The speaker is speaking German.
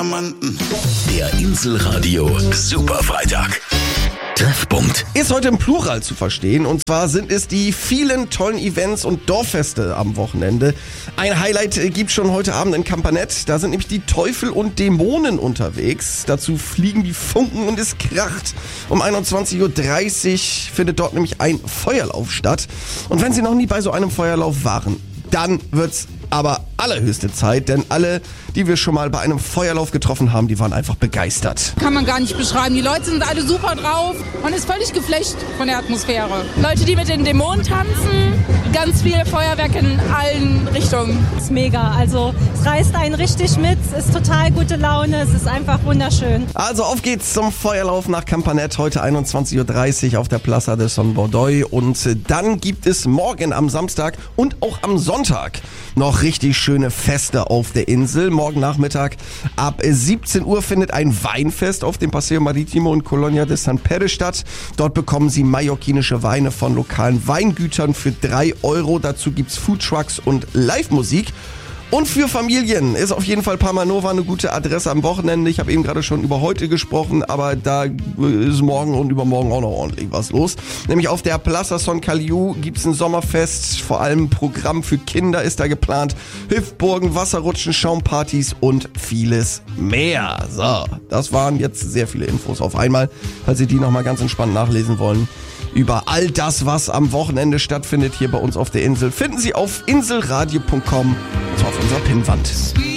Diamanten. Der Inselradio Superfreitag. Treffpunkt. Ist heute im Plural zu verstehen, und zwar sind es die vielen tollen Events und Dorffeste am Wochenende. Ein Highlight gibt schon heute Abend in Campanet. Da sind nämlich die Teufel und Dämonen unterwegs. Dazu fliegen die Funken und es kracht. Um 21.30 Uhr findet dort nämlich ein Feuerlauf statt. Und wenn Sie noch nie bei so einem Feuerlauf waren, dann wird's aber allerhöchste Zeit, denn alle, die wir schon mal bei einem Feuerlauf getroffen haben, die waren einfach begeistert. Kann man gar nicht beschreiben. Die Leute sind alle super drauf. Man ist völlig geflasht von der Atmosphäre. Leute, die mit den Dämonen tanzen, ganz viel Feuerwerk in allen Richtungen. Das ist mega, also es reißt einen richtig mit, es ist total gute Laune, es ist einfach wunderschön. Also auf geht's zum Feuerlauf nach Campanet, heute 21.30 Uhr auf der Plaza de Son Bordoy, und dann gibt es morgen am Samstag und auch am Sonntag noch richtig schöne Feste auf der Insel. Morgen Nachmittag ab 17 Uhr findet ein Weinfest auf dem Paseo Maritimo und Colonia de San Pere statt. Dort bekommen Sie mallorquinische Weine von lokalen Weingütern für 3 Euro. Dazu gibt's Foodtrucks und Live-Musik. Und für Familien ist auf jeden Fall Palma Nova eine gute Adresse am Wochenende. Ich habe eben gerade schon über heute gesprochen, aber da ist morgen und übermorgen auch noch ordentlich was los. Nämlich auf der Plaza Son Caliu gibt's ein Sommerfest, vor allem Programm für Kinder ist da geplant. Hüpfburgen, Wasserrutschen, Schaumpartys und vieles mehr. So, das waren jetzt sehr viele Infos auf einmal. Falls Sie die nochmal ganz entspannt nachlesen wollen, über all das, was am Wochenende stattfindet hier bei uns auf der Insel, finden Sie auf inselradio.com, und zwar auf unserer Pinnwand.